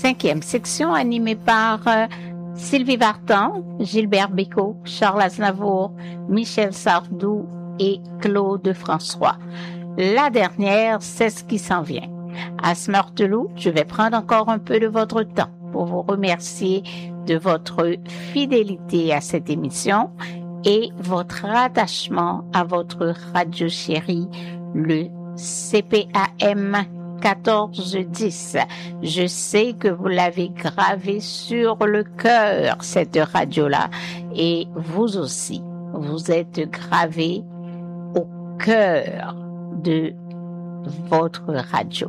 5e section animée par Sylvie Vartan, Gilbert Bécaud, Charles Aznavour, Michel Sardou et Claude François. La dernière, c'est ce qui s'en vient. À ce Meurteloup, je vais prendre encore un peu de votre temps pour vous remercier de votre fidélité à cette émission et votre attachement à votre radio chérie, le CPAM 1410. Je sais que vous l'avez gravé sur le cœur, cette radio-là, et vous aussi, vous êtes gravé au cœur de votre radio.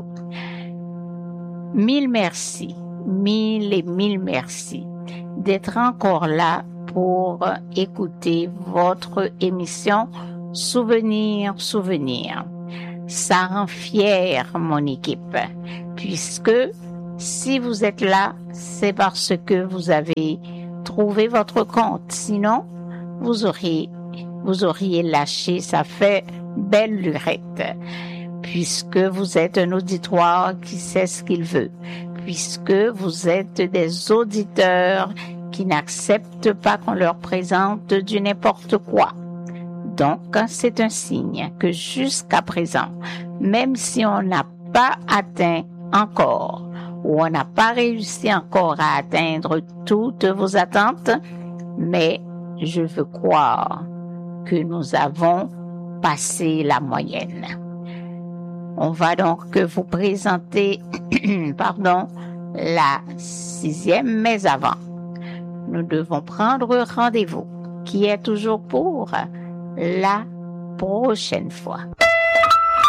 Mille merci, mille et mille merci d'être encore là pour écouter votre émission Souvenir. Ça rend fière mon équipe, puisque si vous êtes là, c'est parce que vous avez trouvé votre compte. Sinon, vous auriez lâché, ça fait belle lurette. Puisque vous êtes un auditoire qui sait ce qu'il veut, puisque vous êtes des auditeurs qui n'acceptent pas qu'on leur présente du n'importe quoi. Donc, c'est un signe que jusqu'à présent, même si on n'a pas atteint encore, ou on n'a pas réussi encore à atteindre toutes vos attentes, mais je veux croire que nous avons passé la moyenne. On va donc vous présenter, la 6e, mais avant, nous devons prendre rendez-vous, qui est toujours pour la prochaine fois.